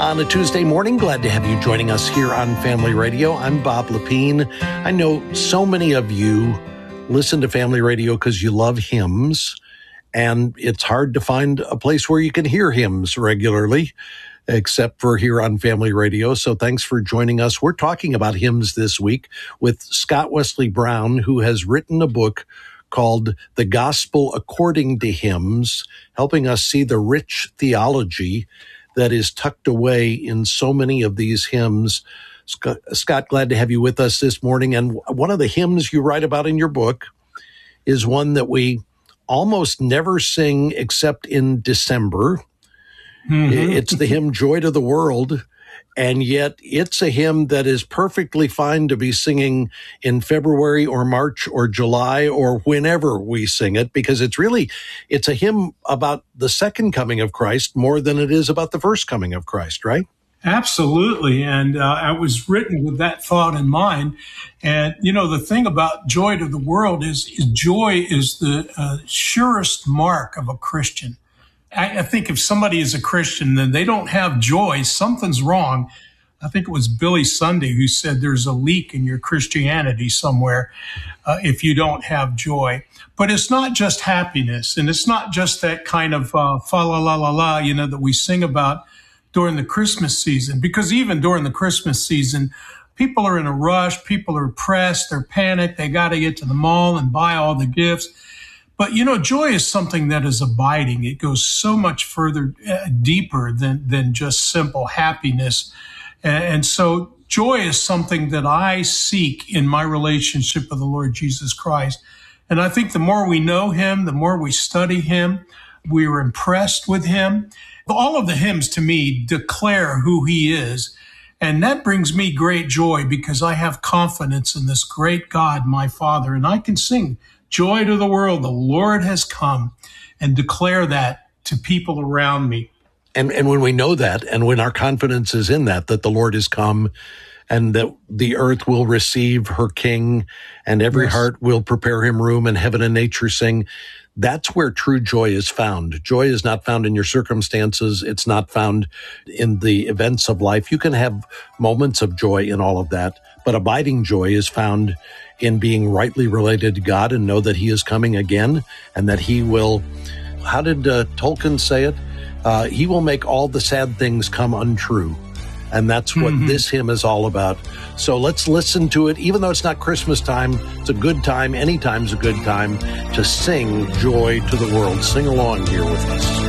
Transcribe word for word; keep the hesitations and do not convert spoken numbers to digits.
On a Tuesday morning, glad to have you joining us here on Family Radio. I'm Bob Lepine. I know so many of you listen to Family Radio because you love hymns, and it's hard to find a place where you can hear hymns regularly, except for here on Family Radio. So thanks for joining us. We're talking about hymns this week with Scott Wesley Brown, who has written a book called The Gospel According to Hymns, helping us see the rich theology that is tucked away in so many of these hymns. Scott, Scott, glad to have you with us this morning. And one of the hymns you write about in your book is one that we almost never sing except in December. Mm-hmm. It's the hymn Joy to the World. And yet it's a hymn that is perfectly fine to be singing in February or March or July or whenever we sing it, because it's really, it's a hymn about the second coming of Christ more than it is about the first coming of Christ, right? Absolutely. And uh, it was written with that thought in mind. And, you know, the thing about Joy to the World is, is joy is the uh, surest mark of a Christian. I think if somebody is a Christian, then they don't have joy, something's wrong. I think it was Billy Sunday who said there's a leak in your Christianity somewhere uh, if you don't have joy. But it's not just happiness, and it's not just that kind of uh, fa la la la la, you know, that we sing about during the Christmas season. Because even during the Christmas season, people are in a rush, people are pressed, they're panicked, they got to get to the mall and buy all the gifts. But, you know, joy is something that is abiding. It goes so much further, uh, deeper than, than just simple happiness. And, and so joy is something that I seek in my relationship with the Lord Jesus Christ. And I think the more we know him, the more we study him, we are impressed with him. All of the hymns to me declare who he is. And that brings me great joy because I have confidence in this great God, my Father, and I can sing Joy to the World, the Lord has come, and declare that to people around me. And and when we know that, and when our confidence is in that, that the Lord has come, and that the earth will receive her King, and every yes. heart will prepare him room, and heaven and nature sing, that's where true joy is found. Joy is not found in your circumstances. It's not found in the events of life. You can have moments of joy in all of that, but abiding joy is found in being rightly related to God and know that he is coming again and that he will, how did uh, Tolkien say it? Uh, he will make all the sad things come untrue. And that's what mm-hmm. this hymn is all about. So let's listen to it. Even though it's not Christmas time, it's a good time. Anytime's a good time to sing Joy to the World. Sing along here with us.